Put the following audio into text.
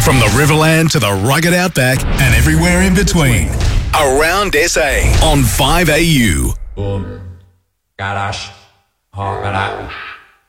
From the Riverland to the rugged outback and everywhere in between. Around SA on 5AU. Boom. Garage. Hard.